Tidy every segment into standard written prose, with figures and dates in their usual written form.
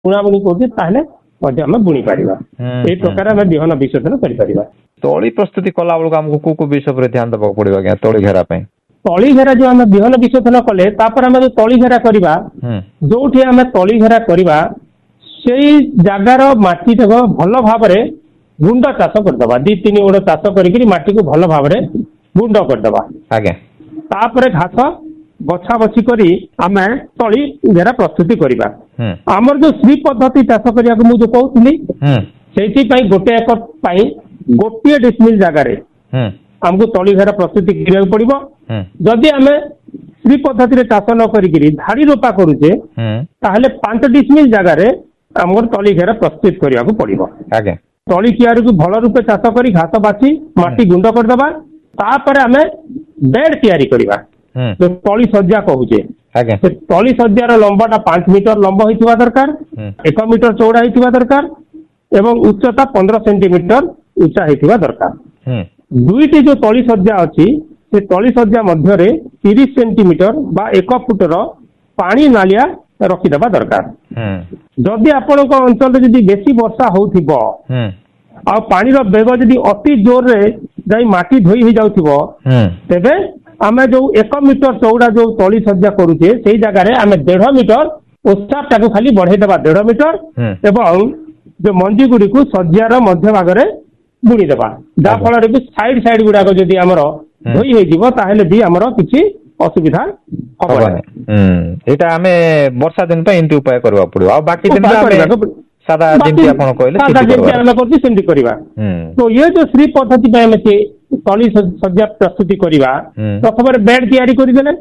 ବୁଣାବୁଣି କରୁଛେ ତାହେଲେ ମଧ୍ୟ ଆମେ ବୁଣି ପାରିବା। ଏଇ ପ୍ରକାର ଆମେ ବିହନ ବିଶୋଧନ କରିପାରିବା। ତଳି ପ୍ରସ୍ତୁତି କଲା ବେଳକୁ ଆମକୁ କୋଉ କୋଉ ବିଷୟ ଉପରେ ଧ୍ୟାନ ଦେବାକୁ ପଡିବ ଆଜ୍ଞା ତଳି ଘେରା ପାଇଁ? ତଳି ଘେରା ଯୋଉ ଆମେ ବିହନ ବିଶୋଧନ କଲେ ତାପରେ ଆମେ ଯୋଉ ତଳି ଘେରା କରିବା, ଯୋଉଠି ଆମେ ତଳି ଘେରା କରିବା ସେଇ ଜାଗାର ମାଟିଟାକୁ ଭଲ ଭାବରେ ଗୁଣ୍ଡ ଚାଷ କରିଦବା। 2-3 ଗୋଡ଼ ଚାଷ କରିକି ମାଟିକୁ ଭଲ ଭାବରେ ଗୁଣ୍ଡ କରିଦବା। ଆଜ୍ଞା। ତାପରେ ଘାସ ବଛା ବଛି କରି ଆମେ ତଳି ଘେରା ପ୍ରସ୍ତୁତି କରିବା। ଆମର ଯୋଉ ଶ୍ରୀ ପଦ୍ଧତି ଚାଷ କରିବାକୁ ମୁଁ ଯୋଉ କହୁଥିଲି, ସେଇଥିପାଇଁ 1 ଏକର ପାଇଁ 1 ଡିସିମିଲ୍ ଜାଗାରେ ଆମକୁ ତଳି ଘେରା ପ୍ରସ୍ତୁତି କରିବାକୁ ପଡିବ। ଯଦି ଆମେ ଶ୍ରୀ ପଦ୍ଧତିରେ ଚାଷ ନ କରିକି ଧାଡି ରୋପା କରୁଛେ ତାହେଲେ 5 ଡିସିମିଲ୍ ଜାଗାରେ ଆମର ତଳି ଘେରା ପ୍ରସ୍ତୁତ କରିବାକୁ ପଡିବ। ତଳି କିଆରିକୁ ଭଲ ରୂପେ ଚାଷ କରି ଘାସ ବାଛି ମାଟି ଗୁଣ୍ଡ କରିଦେବା। ତାପରେ ଆମେ ବେଡ୍ ତିଆରି କରିବା। ତଳି ସଜ୍ଜା କହୁଛେ, ସେ ତଳି ସଜ୍ଜାର ଲମ୍ବଟା 5 ମିଟର ଲମ୍ବ ହେଇଥିବା ଦରକାର, 1 ମିଟର ଚଉଡା ହେଇଥିବା ଦରକାର ଏବଂ ଉଚ୍ଚତା 15 ସେଣ୍ଟିମିଟର ଉଚ୍ଚା ହେଇଥିବା ଦରକାର। 2ଟି ଯୋଉ ତଳି ସଜ୍ଜା ଅଛି ସେ ତଳି ସଜ୍ଜା ମଧ୍ୟରେ 30 ସେଣ୍ଟିମିଟର ବା 1 ଫୁଟର ପାଣି ନାଳିଆ ରଖିଦେବା ଦରକାର। ଯଦି ଆପଣଙ୍କ ଅଞ୍ଚଳରେ ଯଦି ବେଶୀ ବର୍ଷା ହଉଥିବ ଆଉ ପାଣିର ବେଗ ଯଦି ଅତି ଜୋରରେ ଯାଇ ମାଟି ଧୋଇ ହେଇଯାଉଥିବ, ତେବେ ଆମେ ଯୋଉ 1 ମିଟର ଚଉଡା ଯୋଉ ତଳି ସଜ୍ଜା କରୁଛେ ସେଇ ଜାଗାରେ ଆମେ 1.5 ମିଟର ଓସାରଟାକୁ ଖାଲି ବଢେଇଦେବା 1.5 ମିଟର ଏବଂ ଯୋଉ ମଞ୍ଜି ଗୁଡିକୁ ସଜ୍ଜାର ମଧ୍ୟ ଭାଗରେ ବୁଣିଦେବା। ଯାହା ଫଳରେ କି ସାଇଡ ଗୁଡାକ ଯଦି ଆମର ଧୋଇ ହେଇଯିବ ତାହେଲେ ବି ଆମର କିଛି ଅସୁବିଧା ହବ ନାହିଁ। ଏଇଟା ଆମେ ବର୍ଷା ଦିନ ପାଇଁ ଏମିତି ଉପାୟ କରିବାକୁ ପଡିବ। ଆଉ ବାକି ଦିନ ସାଧା ଯେମିତି ଆପଣ କହିଲେ ଆମେ କରୁଛୁ ସେମିତି କରିବା। ତ ଇଏ ଯୋଉ ଶ୍ରୀ ପଦ୍ଧତି ପାଇଁ ଆମେ ତଳି ସଜ୍ଜା ପ୍ରସ୍ତୁତି କରିବା, ପ୍ରଥମରେ ବେଡ୍ ତିଆରି କରିଦେଲେ,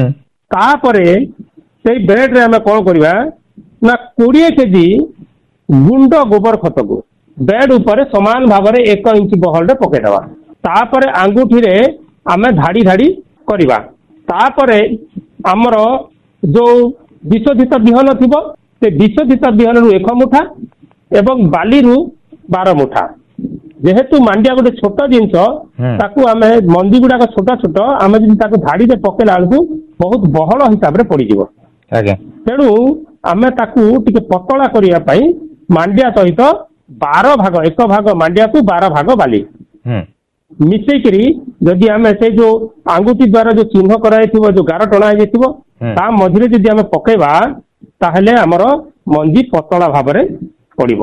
ତାପରେ ସେଇ ବେଡ୍ ରେ ଆମେ କଣ କରିବା ନା 20 କେଜି ଗୁଣ୍ଡ ଗୋବର ଖତକୁ ବେଡ୍ ଉପରେ ସମାନ ଭାବରେ 1 ଇଞ୍ଚ ବହଳରେ ପକେଇଦବା। ତାପରେ ଆଙ୍ଗୁଠିରେ ଆମେ ଧାଡି ଧାଡି କରିବା। ତାପରେ ଆମର ଯୋଉ ବିଶୋଧିତ ବିହନ ଥିବ ସେ ବିଶୋଧିତ ବିହନରୁ 1 ମୁଠା ଏବଂ ବାଲିରୁ 12 ମୁଠା। ଯେହେତୁ ମାଣ୍ଡିଆ ଗୋଟେ ଛୋଟ ଜିନିଷ, ତାକୁ ଆମେ ମଞ୍ଜି ଗୁଡାକ ଛୋଟ ଛୋଟ, ଆମେ ଯଦି ତାକୁ ଧାଡିରେ ପକେଇଲା ବେଳକୁ ବହୁତ ବହଳ ହିସାବରେ ପଡିଯିବ। ତେଣୁ ଆମେ ତାକୁ ଟିକେ ପତଳା କରିବା ପାଇଁ ମାଣ୍ଡିଆ ସହିତ 12 ଭାଗ, 1 ଭାଗ ମାଣ୍ଡିଆକୁ 12 ଭାଗ ବାଲି ମିଶେଇକିରି ଯଦି ଆମେ ସେଇ ଯୋଉ ଆଙ୍ଗୁଠି ଦ୍ଵାରା ଯୋଉ ଚିହ୍ନ କରାଯାଇଥିବ, ଯୋଉ ଗାର ଟଣା ହେଇଯାଇଥିବ ତା ମଝିରେ ଯଦି ଆମେ ପକେଇବା ତାହେଲେ ଆମର ମଞ୍ଜି ପତଳା ଭାବରେ ପଡିବ।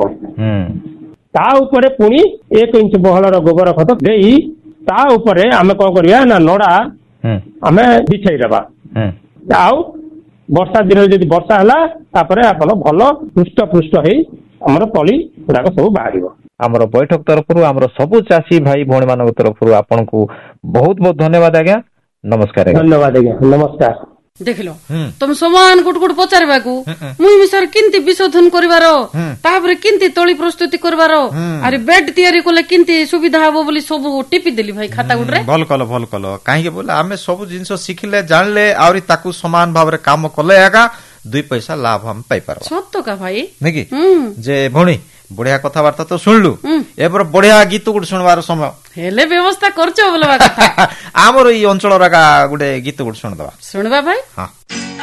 ତା ଉପରେ ପୁଣି 1 ଇଞ୍ଚ ବହଳର ଗୋବର ଖତ ଦେଇ ତା ଉପରେ ଆମେ କଣ କରିବା ନା ନଡା ଆମେ ବିଛେଇଦେବା। ଆଉ ବର୍ଷା ଦିନରେ ଯଦି ବର୍ଷା ହେଲା ତାପରେ ଆପଣ ଭଲ ହୃଷ୍ଟ ହେଇ ଆମର ତଳି ଗୁଡାକ ସବୁ ବାହାରିବ। ଆମର ବୈଠକ ତରଫରୁ ଆମର ସବୁ ଚାଷୀ ଭାଇ ଭଉଣୀ ମାନଙ୍କ ତରଫରୁ ଆପଣଙ୍କୁ ବହୁତ ବହୁତ ଧନ୍ୟବାଦ ଆଜ୍ଞା। ନମସ୍କାର। ଧନ୍ୟବାଦ ଆଜ୍ଞା, ନମସ୍କାର। ଦେଖିଲ ତମେ ସମାନ ଗୋଟେ ପଚାରିବାକୁ ମୁଇଁ ମିଶାର କେମିତି ବିଶୋଧନ କରିବାର, ତାପରେ କେମିତି ତଳି ପ୍ରସ୍ତୁତି କରିବାର, ଆରେ ବେଡ୍ ତିଆରି କଲେ କେମିତି ସୁବିଧା ହବ ବୋଲି ସବୁ ଟିପି ଦେଲି ଭାଇ ଖାତା ଗୁଡରେ। ଭଲ କଲ କାହିଁକି ବୋଲେ ଆମେ ସବୁ ଜିନିଷ ଶିଖିଲେ ଜାଣିଲେ ଆହୁରି ତାକୁ ସମାନ ଭାବରେ କାମ କଲେ ଏକା 2 ପଇସା ଲାଭ ଆମେ ପାଇପାରିବା। ସତ କା ଭାଇ ନାଇଁ ଯେ ଭଉଣୀ ବଢିଆ କଥାବାର୍ତ୍ତା ତ ଶୁଣିଲୁ, ଏପରେ ବଢିଆ ଗୀତ ଗୋଟେ ଶୁଣିବାର ସମୟ ହେଲେ ବ୍ୟବସ୍ଥା କରୁଛ ବୋଲବା କଥା। ଆମର ଏଇ ଅଞ୍ଚଳର ଗୋଟେ ଗୀତ ଗୋଟେ ଶୁଣିଦବା ଭାଇ।